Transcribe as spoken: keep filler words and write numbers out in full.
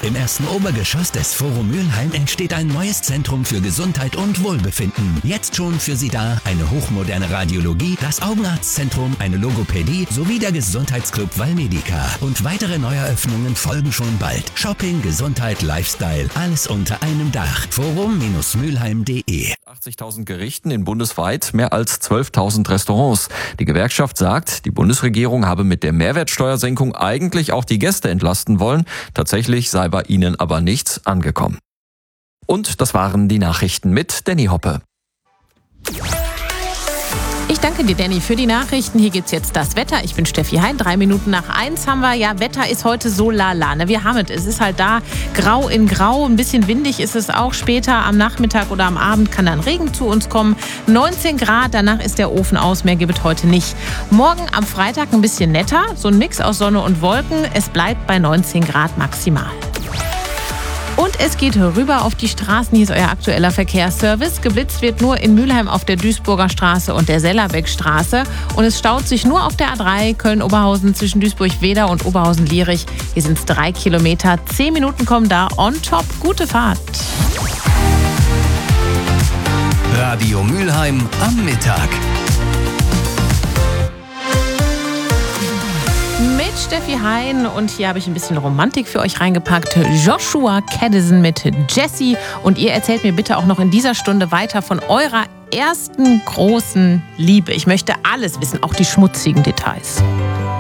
Im ersten Obergeschoss des Forum Mülheim entsteht ein neues Zentrum für Gesundheit und Wohlbefinden. Jetzt schon für Sie da eine hochmoderne Radiologie, das Augenarztzentrum, eine Logopädie sowie der Gesundheitsclub Valmedica. Und weitere Neueröffnungen folgen schon bald. Shopping, Gesundheit, Lifestyle, alles unter einem Dach. forum Mülheim punkt de achtzigtausend Gerichten in bundesweit mehr als zwölftausend Restaurants. Die Gewerkschaft sagt, die Bundesregierung habe mit der Mehrwertsteuersenkung eigentlich auch die Gäste entlasten wollen. Tatsächlich sei bei ihnen aber nichts angekommen. Und das waren die Nachrichten mit Danny Hoppe. Ich danke dir, Danny, für die Nachrichten. Hier gibt's jetzt das Wetter. Ich bin Steffi Hein. Drei Minuten nach eins haben wir. Ja, Wetter ist heute so lala. Ne? Wir haben es. Es ist halt da grau in grau. Ein bisschen windig ist es auch. Später am Nachmittag oder am Abend kann dann Regen zu uns kommen. neunzehn Grad, danach ist der Ofen aus. Mehr gibt es heute nicht. Morgen am Freitag ein bisschen netter. So ein Mix aus Sonne und Wolken. Es bleibt bei neunzehn Grad maximal. Und es geht rüber auf die Straßen. Hier ist euer aktueller Verkehrsservice. Geblitzt wird nur in Mülheim auf der Duisburger Straße und der Sellerbeckstraße. Und es staut sich nur auf der A drei Köln-Oberhausen zwischen Duisburg-Weder und Oberhausen-Lierich. Hier sind es drei Kilometer. Zehn Minuten kommen da on top. Gute Fahrt. Radio Mülheim am Mittag. Mit Steffi Hein und hier habe ich ein bisschen Romantik für euch reingepackt. Joshua Caddison mit Jessie. Und ihr erzählt mir bitte auch noch in dieser Stunde weiter von eurer ersten großen Liebe. Ich möchte alles wissen, auch die schmutzigen Details.